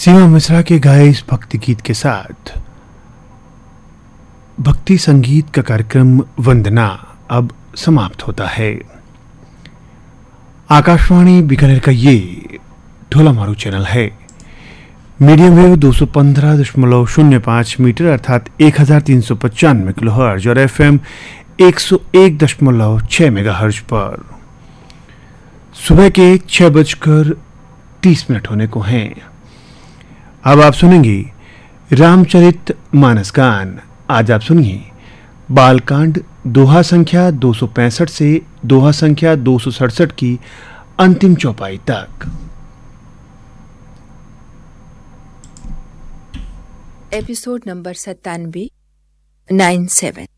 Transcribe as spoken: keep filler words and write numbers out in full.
सीमा मिश्रा के गाए इस भक्ति गीत के साथ भक्ति संगीत का कार्यक्रम वंदना अब समाप्त होता है। आकाशवाणी बीकानेर का ये ढोला मारू चैनल है। मीडियम वेव दो सौ पंद्रह दशमलव शून्य पांच मीटर अर्थात एक हजार तीन सौ पचानवे किलो हर्ज और एफ एम एक सौ एक दशमलव छह मेगा हर्ज पर सुबह के छह बजकर तीस मिनट होने को हैं। अब आप सुनेंगे रामचरित मानस गान। आज आप सुनिए बालकांड दोहा संख्या दो सौ पैंसठ से दोहा संख्या दो सौ सड़सठ की अंतिम चौपाई तक। एपिसोड नंबर सत्तानवे नाइन सेवन।